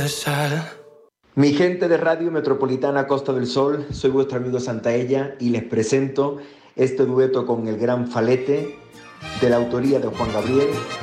de sal. Mi gente de Radio Metropolitana Costa del Sol, soy vuestro amigo Santaella y les presento este dueto con el gran Falete, de la autoría de Juan Gabriel,